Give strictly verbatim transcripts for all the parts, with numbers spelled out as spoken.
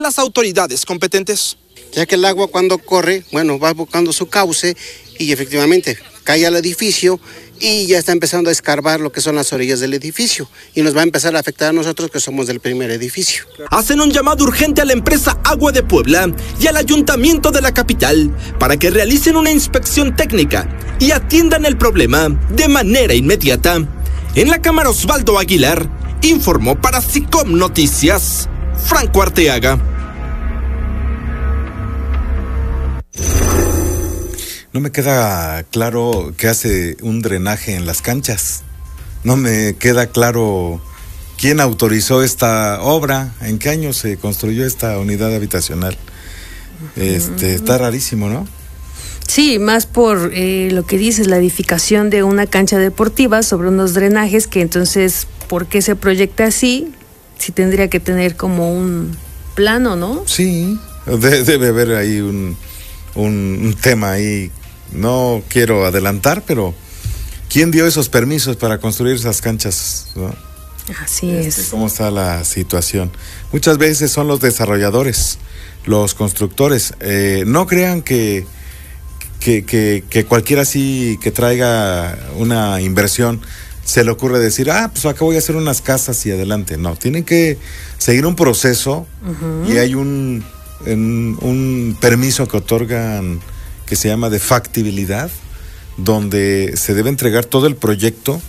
las autoridades competentes. Ya que el agua cuando corre, bueno, va buscando su cauce y efectivamente cae al edificio y ya está empezando a escarbar lo que son las orillas del edificio y nos va a empezar a afectar a nosotros que somos del primer edificio. Hacen un llamado urgente a la empresa Agua de Puebla y al ayuntamiento de la capital para que realicen una inspección técnica y atiendan el problema de manera inmediata. En la cámara Osvaldo Aguilar informó para SICOM Noticias, Franco Arteaga. No me queda claro qué hace un drenaje en las canchas. No me queda claro quién autorizó esta obra, en qué año se construyó esta unidad habitacional. Este, está rarísimo, ¿no? Sí, más por eh, lo que dices, la edificación de una cancha deportiva sobre unos drenajes que entonces, ¿por qué se proyecta así? Si tendría que tener como un plano, ¿no? Sí, de, debe haber ahí un, un, un tema ahí. No quiero adelantar, pero ¿quién dio esos permisos para construir esas canchas, ¿no? Así este, es. ¿Cómo está la situación? Muchas veces son los desarrolladores, los constructores. Eh, no crean que, que, que, que cualquiera así que traiga una inversión se le ocurre decir, ah, pues acá voy a hacer unas casas y adelante. No, tienen que seguir un proceso uh-huh. y hay un, un, un permiso que otorgan que se llama de factibilidad, donde se debe entregar todo el proyecto.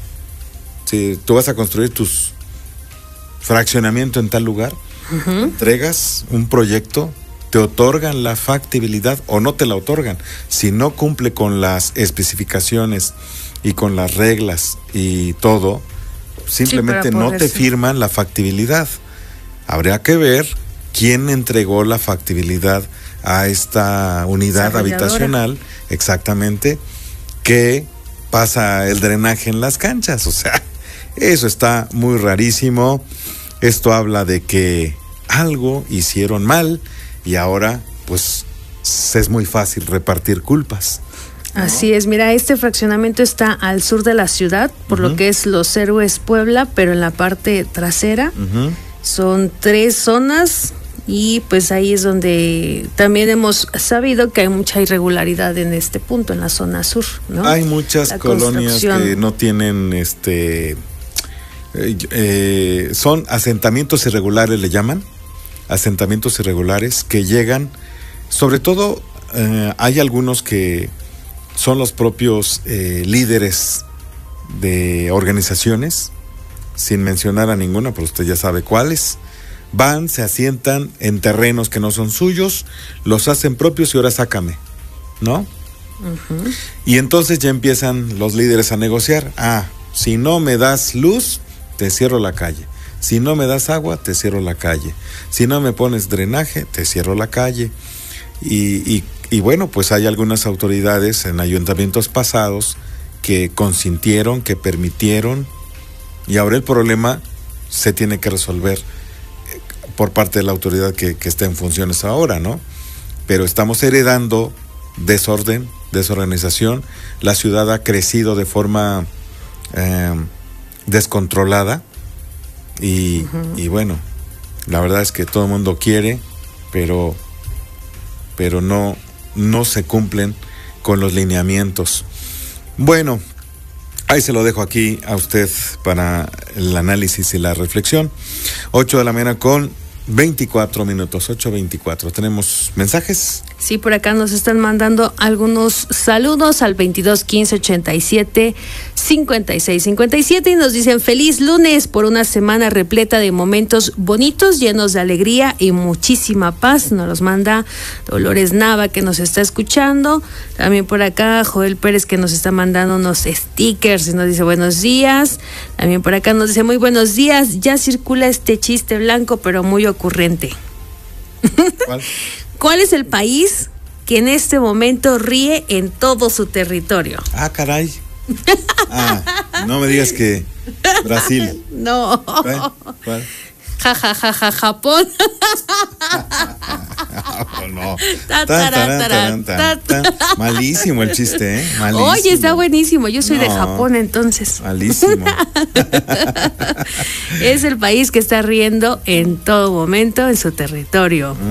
Si tú vas a construir tus fraccionamiento en tal lugar, uh-huh. entregas un proyecto, te otorgan la factibilidad o no te la otorgan. Si no cumple con las especificaciones y con las reglas y todo, simplemente sí, no te firman la factibilidad. Habría que ver quién entregó la factibilidad a esta unidad habitacional, exactamente, que pasa el drenaje en las canchas. O sea, eso está muy rarísimo. Esto habla de que algo hicieron mal y ahora pues es muy fácil repartir culpas, ¿no? Así es, mira, este fraccionamiento está al sur de la ciudad, por uh-huh. lo que es Los Héroes Puebla, pero en la parte trasera uh-huh. son tres zonas. Y pues ahí es donde también hemos sabido que hay mucha irregularidad en este punto, en la zona sur, ¿no? Hay muchas la colonias que no tienen, este, eh, eh, son asentamientos irregulares, le llaman, asentamientos irregulares que llegan, sobre todo eh, hay algunos que son los propios eh, líderes de organizaciones, sin mencionar a ninguna, pero usted ya sabe cuáles. Van, se asientan en terrenos que no son suyos, los hacen propios y ahora sácame, ¿no? Uh-huh. Y entonces ya empiezan los líderes a negociar. Ah, si no me das luz, te cierro la calle. Si no me das agua, te cierro la calle. Si no me pones drenaje, te cierro la calle. Y, y, y bueno, pues hay algunas autoridades en ayuntamientos pasados que consintieron, que permitieron, y ahora el problema se tiene que resolver por parte de la autoridad que, que está en funciones ahora, ¿no? Pero estamos heredando desorden, desorganización. La ciudad ha crecido de forma eh, descontrolada y, uh-huh. y bueno, la verdad es que todo el mundo quiere, pero, pero no, no se cumplen con los lineamientos. Bueno, ahí se lo dejo aquí a usted para el análisis y la reflexión. ocho de la mañana con veinticuatro minutos, ocho veinticuatro. ¿Tenemos mensajes? Sí, por acá nos están mandando algunos saludos al veintidós quince ochenta y siete cincuenta y seis cincuenta y siete y nos dicen feliz lunes por una semana repleta de momentos bonitos, llenos de alegría y muchísima paz. Nos los manda Dolores Nava, que nos está escuchando. También por acá Joel Pérez, que nos está mandando unos stickers y nos dice buenos días. También por acá nos dice muy buenos días, ya circula este chiste blanco pero muy ocurrente. ¿Cuál? ¿Cuál es el país que en este momento ríe en todo su territorio? Ah, caray. Ah, no me digas que Brasil. No. ¿Cuál? ¿Cuál? Ja, ja, ja, ja, Japón. No, Malísimo el chiste, ¿eh? Malísimo. Oye, está buenísimo. Yo soy no, de Japón, entonces. Malísimo. Es el país que está riendo en todo momento en su territorio.